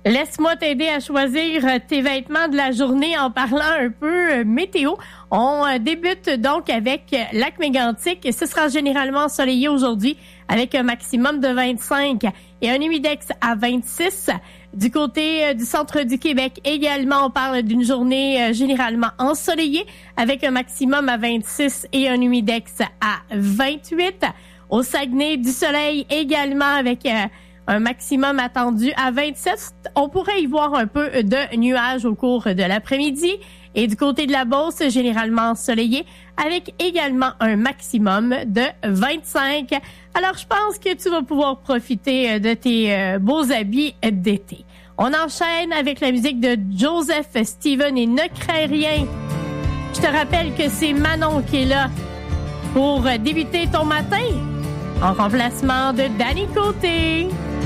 Laisse-moi t'aider à choisir tes vêtements de la journée en parlant un peu météo. On débute donc avec Lac-Mégantic. Ce sera généralement ensoleillé aujourd'hui avec un maximum de 25 et un humidex à 26. Du côté du centre du Québec également, on parle d'une journée généralement ensoleillée avec un maximum à 26 et un humidex à 28. Au Saguenay, du soleil également avec un maximum attendu à 27. On pourrait y voir un peu de nuages au cours de l'après-midi. Et du côté de la Beauce, généralement ensoleillé, avec également un maximum de 25. Alors, je pense que tu vas pouvoir profiter de tes beaux habits d'été. On enchaîne avec la musique de Joseph Steven et Ne crains rien. Je te rappelle que c'est Manon qui est là pour débuter ton matin en remplacement de Danny Côté.